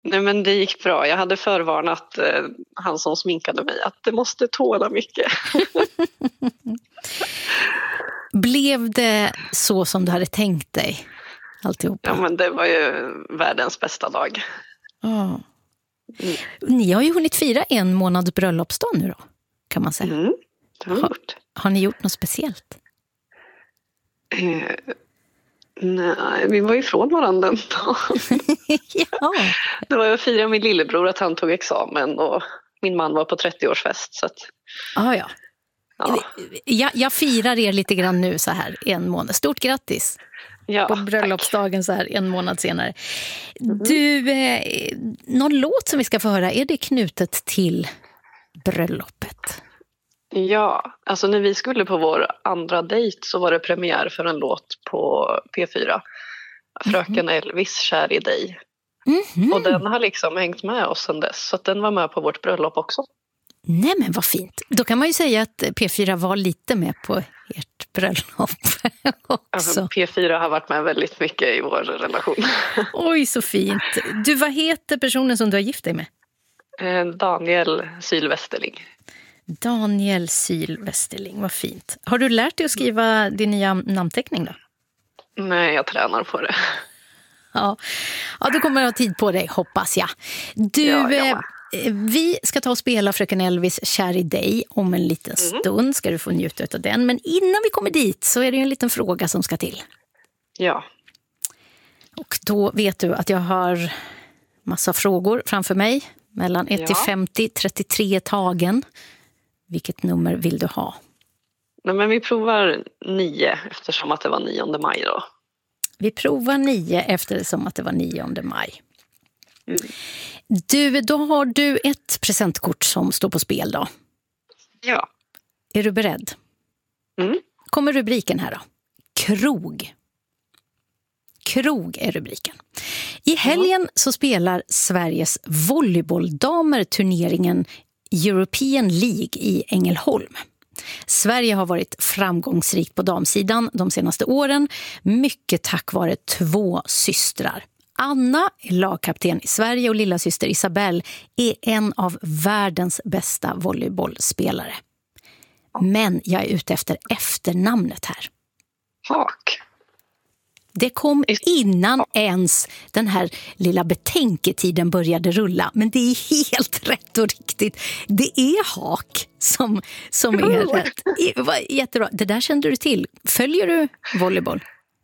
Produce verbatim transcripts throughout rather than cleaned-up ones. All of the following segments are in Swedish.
Nej, men det gick bra. Jag hade förvarnat eh, han som sminkade mig att det måste tåla mycket. Blev det så som du hade tänkt dig? Alltihopa? Ja, men det var ju världens bästa dag. Oh. Mm. Ni har ju hunnit fira en månads bröllopsdag nu då, kan man säga. Mm, det har, har, gjort. har ni gjort något speciellt? Eh, nej, vi var ifrån varandra en dag. Ja. Det var jag firade min lillebror att han tog examen och min man var på trettioårsfest. Så att, ah, ja. ja. Jag, jag firar er lite grann nu så här en månad. Stort grattis! Ja, på bröllopsdagen tack. Så här en månad senare. Mm. Du, eh, någon låt som vi ska få höra, är det knutet till bröllopet? Ja, alltså när vi skulle på vår andra dejt så var det premiär för en låt på P fyra. Fröken mm. Elvis, Kär i dig. Mm-hmm. Och den har liksom hängt med oss sedan dess, så att den var med på vårt bröllop också. Nej, men vad fint. Då kan man ju säga att P fyra var lite med på ert bröllop också. Alltså, P fyra har varit med väldigt mycket i vår relation. Oj, så fint. Du, vad heter personen som du har gift dig med? Daniel Syl Westerling. Daniel Syl Westerling, vad fint. Har du lärt dig att skriva din nya namnteckning då? Nej, jag tränar på det. Ja, ja du kommer att ha tid på dig, hoppas jag. Du, ja, jag vi ska ta och spela Fröken Elvis Kär i dig om en liten mm. stund. Ska du få njuta av den. Men innan vi kommer dit så är det ju en liten fråga som ska till. Ja. Och då vet du att jag har massa frågor framför mig. Mellan ett till femtio, trettiotre tagen. Vilket nummer vill du ha? Nej, men vi provar nio eftersom att det var nionde maj då. Vi provar nio eftersom att det var nionde maj. Mm. Du, då har du ett presentkort som står på spel då. Ja. Är du beredd? Mm. Kommer rubriken här då. Krog. Krog är rubriken. I helgen så spelar Sveriges volleybolldamer turneringen European League i Ängelholm. Sverige har varit framgångsrikt på damsidan de senaste åren, mycket tack vare två systrar. Anna är lagkapten i Sverige och lilla syster Isabelle är en av världens bästa volleybollspelare. Men jag är ute efter efternamnet här. Hak. Det kom innan ens den här lilla betänketiden började rulla. Men det är helt rätt och riktigt. Det är Hak som, som är rätt. Jättebra. Det där kände du till. Följer du volleyboll?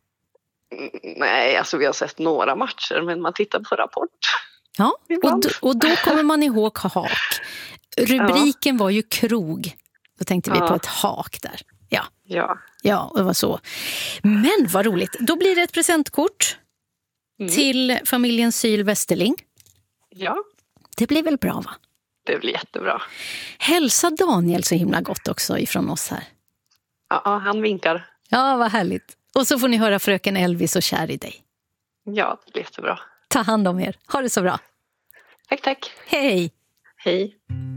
Nej, alltså vi har sett några matcher, men man tittar på Rapport. Ja, och då, och då kommer man ihåg Hak. Rubriken ja. var ju krog. Då tänkte vi ja. på ett hak där. Ja. Ja. Ja, det var så. Men vad roligt. Då blir det ett presentkort mm. till familjen Syl Westerling. Ja. Det blir väl bra, va? Det blir jättebra. Hälsa Daniel så himla gott också ifrån oss här. Ja, han vinkar. Ja, vad härligt. Och så får ni höra Fröken Elvis och Kär i dig. Ja, det blir jättebra. Ta hand om er. Ha det så bra. Tack, tack. Hej. Hej.